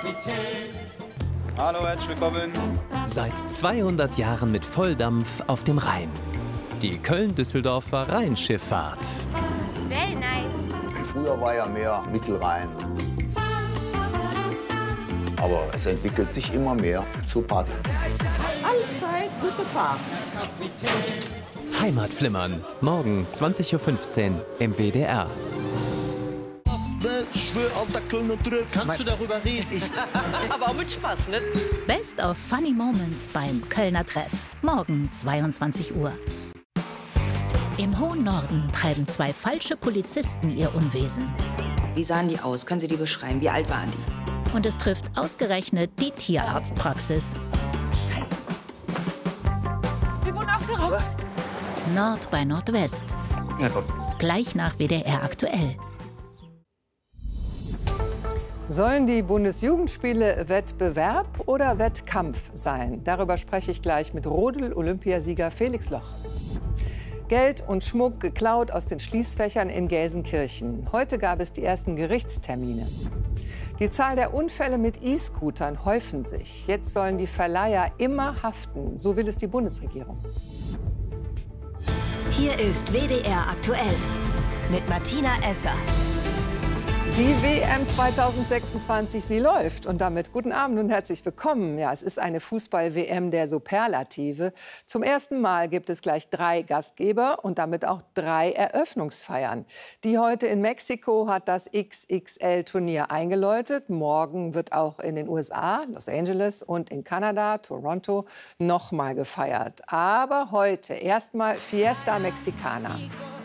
Hallo, herzlich willkommen. Seit 200 Jahren mit Volldampf auf dem Rhein. Die Köln-Düsseldorfer Rheinschifffahrt. It's very nice. Früher war ja mehr Mittelrhein. Aber es entwickelt sich immer mehr zu Party. Allzeit gute Fahrt. Heimatflimmern. Morgen 20:15 Uhr im WDR. Kannst du darüber reden? Aber auch mit Spaß, ne? Best of Funny Moments beim Kölner Treff. Morgen 22 Uhr. Im hohen Norden treiben zwei falsche Polizisten ihr Unwesen. Wie sahen die aus? Können Sie die beschreiben? Wie alt waren die? Und es trifft ausgerechnet die Tierarztpraxis. Scheiße. Wir wurden aufgeraubt. Nord bei Nordwest. Ja, komm. Gleich nach WDR aktuell. Sollen die Bundesjugendspiele Wettbewerb oder Wettkampf sein? Darüber spreche ich gleich mit Rodel-Olympiasieger Felix Loch. Geld und Schmuck geklaut aus den Schließfächern in Gelsenkirchen. Heute gab es die ersten Gerichtstermine. Die Zahl der Unfälle mit E-Scootern häufen sich. Jetzt sollen die Verleiher immer haften. So will es die Bundesregierung. Hier ist WDR aktuell mit Martina Esser. Die WM 2026, sie läuft. Und damit guten Abend und herzlich willkommen. Ja, es ist eine Fußball-WM der Superlative. Zum ersten Mal gibt es gleich 3 Gastgeber und damit auch 3 Eröffnungsfeiern. Die heute in Mexiko hat das XXL-Turnier eingeläutet. Morgen wird auch in den USA, Los Angeles und in Kanada, Toronto, noch mal gefeiert. Aber heute erstmal Fiesta Mexicana.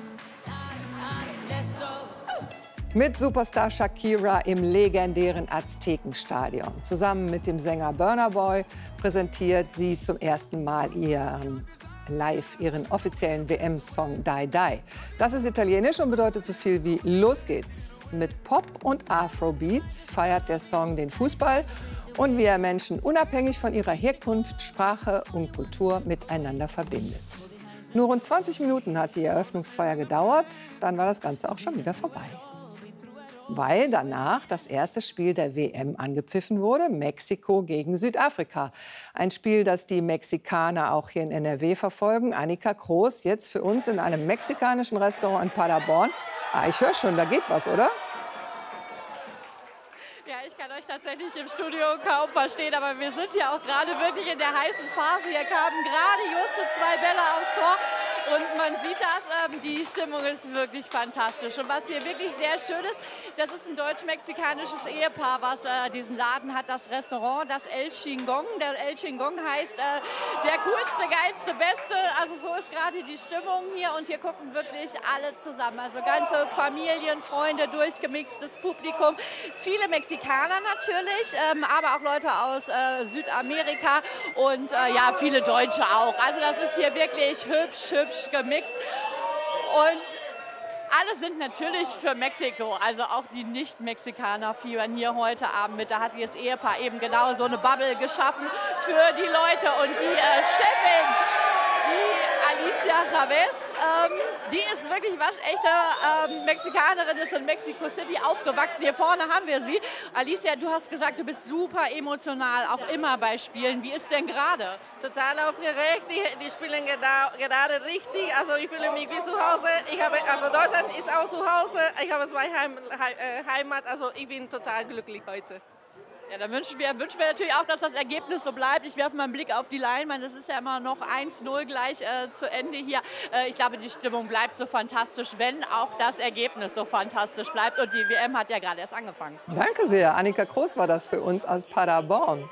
Mit Superstar Shakira im legendären Aztekenstadion. Zusammen mit dem Sänger Burna Boy präsentiert sie zum ersten Mal ihren offiziellen WM-Song Die Die. Das ist italienisch und bedeutet so viel wie Los geht's. Mit Pop und Afrobeats feiert der Song den Fußball und wie er Menschen unabhängig von ihrer Herkunft, Sprache und Kultur miteinander verbindet. Nur rund 20 Minuten hat die Eröffnungsfeier gedauert, dann war das Ganze auch schon wieder vorbei. Weil danach das erste Spiel der WM angepfiffen wurde, Mexiko gegen Südafrika. Ein Spiel, das die Mexikaner auch hier in NRW verfolgen. Annika Kroos jetzt für uns in einem mexikanischen Restaurant in Paderborn. Ich höre schon, da geht was, oder? Ja, ich kann euch tatsächlich im Studio kaum verstehen, aber wir sind ja auch gerade wirklich in der heißen Phase. Hier kamen gerade just 2 Bälle aufs Tor. Und man sieht das, die Stimmung ist wirklich fantastisch. Und was hier wirklich sehr schön ist, das ist ein deutsch-mexikanisches Ehepaar, was diesen Laden hat, das Restaurant, das El Chingong. Der El Chingong heißt der coolste, geilste, beste. Also so ist gerade die Stimmung hier und hier gucken wirklich alle zusammen. Also ganze Familien, Freunde, durchgemixtes Publikum. Viele Mexikaner natürlich, aber auch Leute aus Südamerika und ja, viele Deutsche auch. Also das ist hier wirklich hübsch gemixt und alle sind natürlich für Mexiko, also auch die Nicht-Mexikaner fiebern hier heute Abend mit. Da hat dieses Ehepaar eben genau so eine Bubble geschaffen für die Leute und die Chefin, die Alicia Chavez, die ist wirklich waschechte Mexikanerin, ist in Mexico City aufgewachsen. Hier vorne haben wir sie. Alicia, du hast gesagt, du bist super emotional, auch immer bei Spielen. Wie ist denn gerade? Total aufgeregt, die spielen gerade richtig. Also ich fühle mich wie zu Hause. Also Deutschland ist auch zu Hause. Ich habe 2 Heimat, also ich bin total glücklich heute. Ja, dann wünschen wir natürlich auch, dass das Ergebnis so bleibt. Ich werfe mal einen Blick auf die Leinwand. Es ist ja immer noch 1:0 gleich zu Ende hier. Ich glaube, die Stimmung bleibt so fantastisch, wenn auch das Ergebnis so fantastisch bleibt. Und die WM hat ja gerade erst angefangen. Danke sehr. Annika Kroos war das für uns aus Paderborn.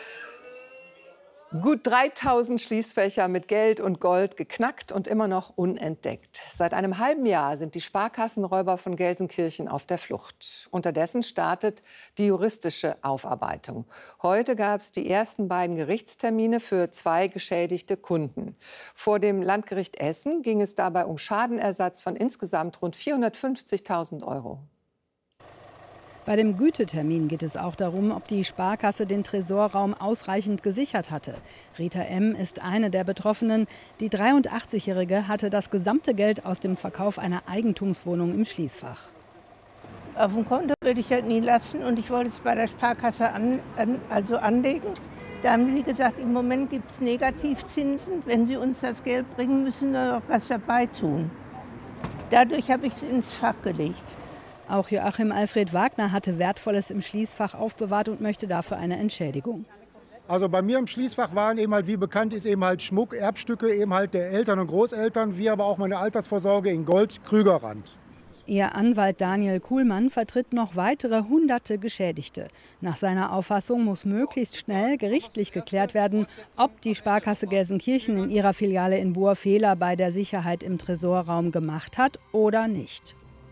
Gut 3000 Schließfächer mit Geld und Gold geknackt und immer noch unentdeckt. Seit einem halben Jahr sind die Sparkassenräuber von Gelsenkirchen auf der Flucht. Unterdessen startet die juristische Aufarbeitung. Heute gab es die ersten beiden Gerichtstermine für 2 geschädigte Kunden. Vor dem Landgericht Essen ging es dabei um Schadenersatz von insgesamt rund 450.000 €. Bei dem Gütetermin geht es auch darum, ob die Sparkasse den Tresorraum ausreichend gesichert hatte. Rita M. ist eine der Betroffenen. Die 83-Jährige hatte das gesamte Geld aus dem Verkauf einer Eigentumswohnung im Schließfach. Auf dem Konto würde ich das nie lassen und ich wollte es bei der Sparkasse anlegen. Da haben sie gesagt, im Moment gibt es Negativzinsen. Wenn Sie uns das Geld bringen, müssen wir noch was dabei tun. Dadurch habe ich es ins Fach gelegt. Auch Joachim Alfred Wagner hatte Wertvolles im Schließfach aufbewahrt und möchte dafür eine Entschädigung. Also bei mir im Schließfach waren eben halt, wie bekannt ist, eben halt Schmuck, Erbstücke eben halt der Eltern und Großeltern, wie aber auch meine Altersvorsorge in Gold, Krügerrand. Ihr Anwalt Daniel Kuhlmann vertritt noch weitere Hunderte Geschädigte. Nach seiner Auffassung muss möglichst schnell gerichtlich geklärt werden, ob die Sparkasse Gelsenkirchen in ihrer Filiale in Buhr Fehler bei der Sicherheit im Tresorraum gemacht hat oder nicht.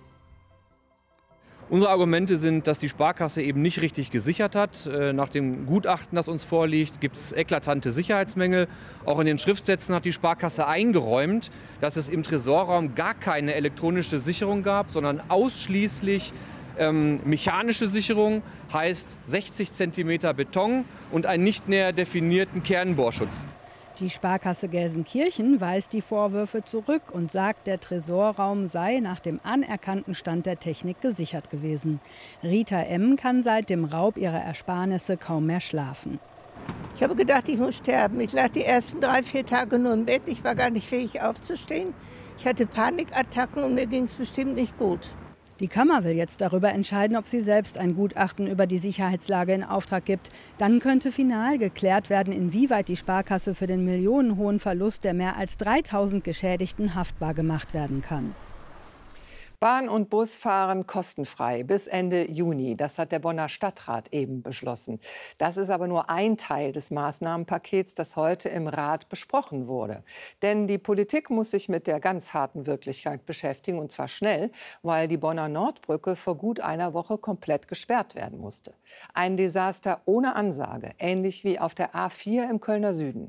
Unsere Argumente sind, dass die Sparkasse eben nicht richtig gesichert hat. Nach dem Gutachten, das uns vorliegt, gibt es eklatante Sicherheitsmängel. Auch in den Schriftsätzen hat die Sparkasse eingeräumt, dass es im Tresorraum gar keine elektronische Sicherung gab, sondern ausschließlich mechanische Sicherung, heißt 60 cm Beton und einen nicht näher definierten Kernbohrschutz. Die Sparkasse Gelsenkirchen weist die Vorwürfe zurück und sagt, der Tresorraum sei nach dem anerkannten Stand der Technik gesichert gewesen. Rita M. kann seit dem Raub ihrer Ersparnisse kaum mehr schlafen. Ich habe gedacht, ich muss sterben. Ich lag die ersten 3-4 Tage nur im Bett. Ich war gar nicht fähig aufzustehen. Ich hatte Panikattacken und mir ging es bestimmt nicht gut. Die Kammer will jetzt darüber entscheiden, ob sie selbst ein Gutachten über die Sicherheitslage in Auftrag gibt. Dann könnte final geklärt werden, inwieweit die Sparkasse für den millionenhohen Verlust der mehr als 3000 Geschädigten haftbar gemacht werden kann. Bahn und Bus fahren kostenfrei bis Ende Juni. Das hat der Bonner Stadtrat eben beschlossen. Das ist aber nur ein Teil des Maßnahmenpakets, das heute im Rat besprochen wurde. Denn die Politik muss sich mit der ganz harten Wirklichkeit beschäftigen, und zwar schnell, weil die Bonner Nordbrücke vor gut einer Woche komplett gesperrt werden musste. Ein Desaster ohne Ansage, ähnlich wie auf der A4 im Kölner Süden.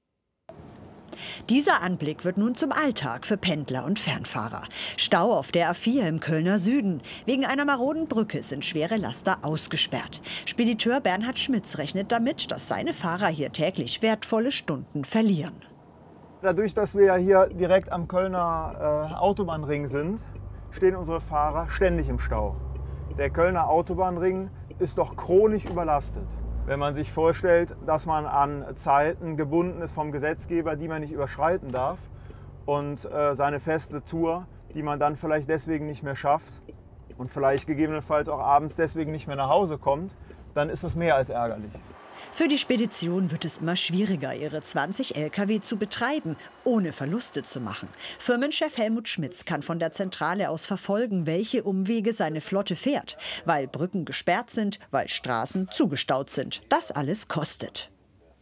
Dieser Anblick wird nun zum Alltag für Pendler und Fernfahrer. Stau auf der A4 im Kölner Süden. Wegen einer maroden Brücke sind schwere Laster ausgesperrt. Spediteur Bernhard Schmitz rechnet damit, dass seine Fahrer hier täglich wertvolle Stunden verlieren. Dadurch, dass wir ja hier direkt am Kölner Autobahnring sind, stehen unsere Fahrer ständig im Stau. Der Kölner Autobahnring ist doch chronisch überlastet. Wenn man sich vorstellt, dass man an Zeiten gebunden ist vom Gesetzgeber, die man nicht überschreiten darf, und seine feste Tour, die man dann vielleicht deswegen nicht mehr schafft und vielleicht gegebenenfalls auch abends deswegen nicht mehr nach Hause kommt, dann ist das mehr als ärgerlich. Für die Spedition wird es immer schwieriger, ihre 20 Lkw zu betreiben, ohne Verluste zu machen. Firmenchef Helmut Schmitz kann von der Zentrale aus verfolgen, welche Umwege seine Flotte fährt. Weil Brücken gesperrt sind, weil Straßen zugestaut sind. Das alles kostet.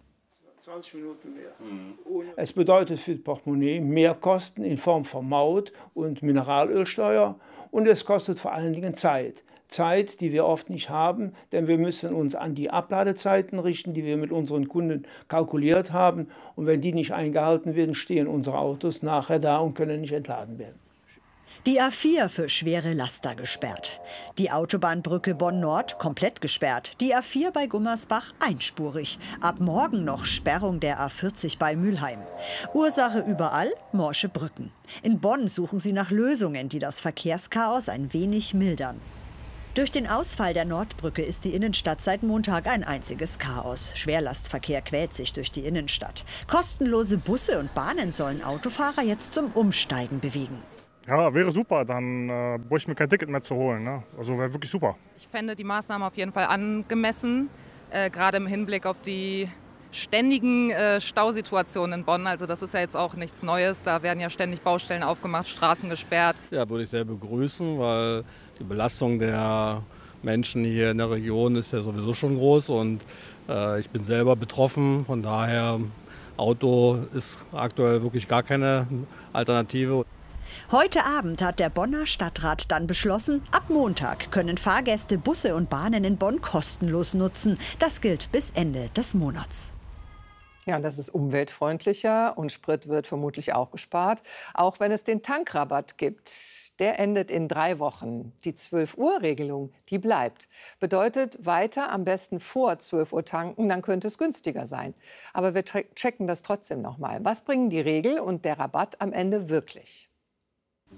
20 Minuten mehr. Es bedeutet für das Portemonnaie mehr Kosten in Form von Maut und Mineralölsteuer. Und es kostet vor allen Dingen Zeit. Zeit, die wir oft nicht haben, denn wir müssen uns an die Abladezeiten richten, die wir mit unseren Kunden kalkuliert haben. Und wenn die nicht eingehalten werden, stehen unsere Autos nachher da und können nicht entladen werden. Die A4 für schwere Laster gesperrt. Die Autobahnbrücke Bonn-Nord komplett gesperrt. Die A4 bei Gummersbach einspurig. Ab morgen noch Sperrung der A40 bei Mülheim. Ursache überall morsche Brücken. In Bonn suchen sie nach Lösungen, die das Verkehrschaos ein wenig mildern. Durch den Ausfall der Nordbrücke ist die Innenstadt seit Montag ein einziges Chaos. Schwerlastverkehr quält sich durch die Innenstadt. Kostenlose Busse und Bahnen sollen Autofahrer jetzt zum Umsteigen bewegen. Ja, wäre super, dann bräuchte ich mir kein Ticket mehr zu holen. Ne? Also wäre wirklich super. Ich fände die Maßnahme auf jeden Fall angemessen, gerade im Hinblick auf die ständigen Stausituationen in Bonn. Also das ist ja jetzt auch nichts Neues, da werden ja ständig Baustellen aufgemacht, Straßen gesperrt. Ja, würde ich sehr begrüßen, weil die Belastung der Menschen hier in der Region ist ja sowieso schon groß und ich bin selber betroffen, von daher Auto ist aktuell wirklich gar keine Alternative. Heute Abend hat der Bonner Stadtrat dann beschlossen, ab Montag können Fahrgäste Busse und Bahnen in Bonn kostenlos nutzen. Das gilt bis Ende des Monats. Ja, das ist umweltfreundlicher und Sprit wird vermutlich auch gespart, auch wenn es den Tankrabatt gibt. Der endet in 3 Wochen. Die 12-Uhr-Regelung, die bleibt. Bedeutet weiter am besten vor 12 Uhr tanken, dann könnte es günstiger sein. Aber wir checken das trotzdem noch mal. Was bringen die Regel und der Rabatt am Ende wirklich?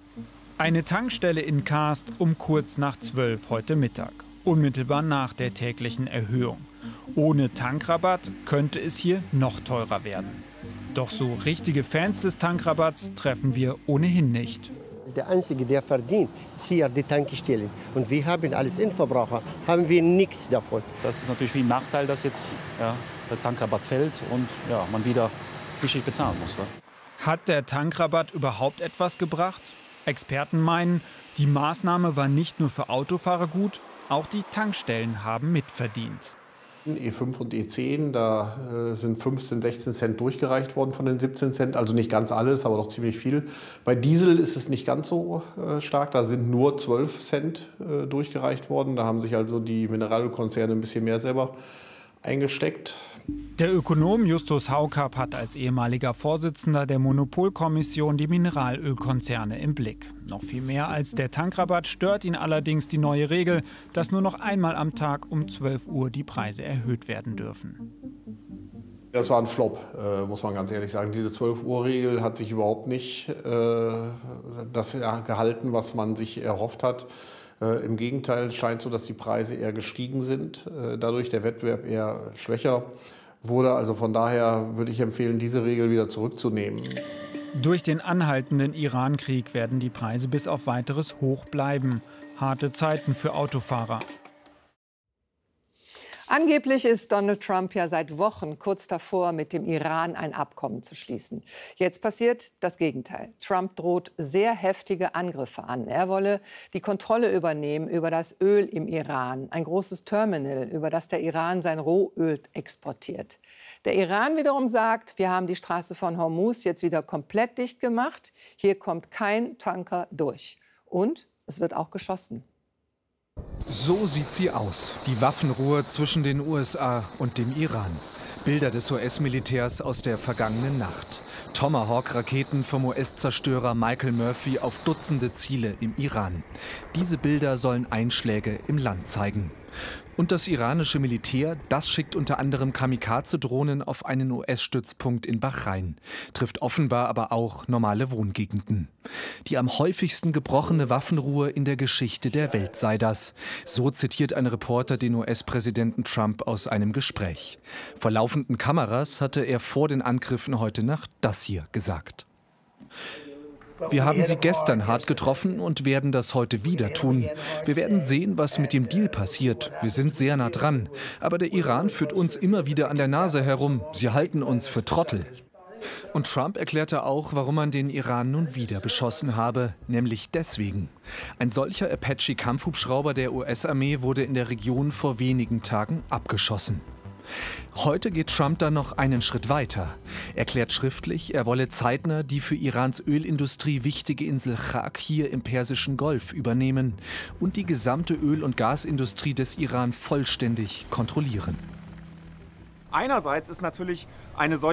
Eine Tankstelle in Kaast um kurz nach 12 heute Mittag, unmittelbar nach der täglichen Erhöhung. Ohne Tankrabatt könnte es hier noch teurer werden. Doch so richtige Fans des Tankrabatts treffen wir ohnehin nicht. Der Einzige, der verdient, ist hier die Tankstelle. Und wir haben als Endverbraucher haben wir nichts davon. Das ist natürlich wie ein Nachteil, dass jetzt der Tankrabatt fällt und man wieder richtig bezahlen muss. Ne? Hat der Tankrabatt überhaupt etwas gebracht? Experten meinen, die Maßnahme war nicht nur für Autofahrer gut, auch die Tankstellen haben mitverdient. E5 und E10, da sind 15, 16 Cent durchgereicht worden von den 17 Cent. Also nicht ganz alles, aber doch ziemlich viel. Bei Diesel ist es nicht ganz so stark. Da sind nur 12 Cent durchgereicht worden. Da haben sich also die Mineralölkonzerne ein bisschen mehr selber eingesteckt. Der Ökonom Justus Haukapp hat als ehemaliger Vorsitzender der Monopolkommission die Mineralölkonzerne im Blick. Noch viel mehr als der Tankrabatt stört ihn allerdings die neue Regel, dass nur noch einmal am Tag um 12 Uhr die Preise erhöht werden dürfen. Das war ein Flop, muss man ganz ehrlich sagen. Diese 12-Uhr-Regel hat sich überhaupt nicht das gehalten, was man sich erhofft hat. Im Gegenteil, es scheint so, dass die Preise eher gestiegen sind, dadurch der Wettbewerb eher schwächer wurde. Also von daher würde ich empfehlen, diese Regel wieder zurückzunehmen. Durch den anhaltenden Iran-Krieg werden die Preise bis auf Weiteres hoch bleiben. Harte Zeiten für Autofahrer. Angeblich ist Donald Trump ja seit Wochen kurz davor, mit dem Iran ein Abkommen zu schließen. Jetzt passiert das Gegenteil. Trump droht sehr heftige Angriffe an. Er wolle die Kontrolle übernehmen über das Öl im Iran, ein großes Terminal, über das der Iran sein Rohöl exportiert. Der Iran wiederum sagt, wir haben die Straße von Hormuz jetzt wieder komplett dicht gemacht. Hier kommt kein Tanker durch. Und es wird auch geschossen. So sieht sie aus, die Waffenruhe zwischen den USA und dem Iran. Bilder des US-Militärs aus der vergangenen Nacht. Tomahawk-Raketen vom US-Zerstörer Michael Murphy auf Dutzende Ziele im Iran. Diese Bilder sollen Einschläge im Land zeigen. Und das iranische Militär, das schickt unter anderem Kamikaze-Drohnen auf einen US-Stützpunkt in Bahrain, trifft offenbar aber auch normale Wohngegenden. Die am häufigsten gebrochene Waffenruhe in der Geschichte der Welt sei das. So zitiert ein Reporter den US-Präsidenten Trump aus einem Gespräch. Vor laufenden Kameras hatte er vor den Angriffen heute Nacht das hier gesagt. Wir haben sie gestern hart getroffen und werden das heute wieder tun. Wir werden sehen, was mit dem Deal passiert. Wir sind sehr nah dran. Aber der Iran führt uns immer wieder an der Nase herum. Sie halten uns für Trottel. Und Trump erklärte auch, warum man den Iran nun wieder beschossen habe, nämlich deswegen. Ein solcher Apache-Kampfhubschrauber der US-Armee wurde in der Region vor wenigen Tagen abgeschossen. Heute geht Trump dann noch einen Schritt weiter. Er erklärt schriftlich, er wolle zeitnah die für Irans Ölindustrie wichtige Insel Chak hier im Persischen Golf übernehmen und die gesamte Öl- und Gasindustrie des Iran vollständig kontrollieren. Einerseits ist natürlich eine solche